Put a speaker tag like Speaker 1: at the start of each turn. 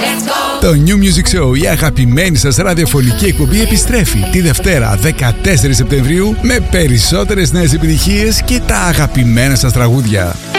Speaker 1: Το New Music Show, η αγαπημένη σας ραδιοφωνική εκπομπή, επιστρέφει τη Δευτέρα 14 Σεπτεμβρίου με περισσότερες νέες επιτυχίες και τα αγαπημένα σας τραγούδια.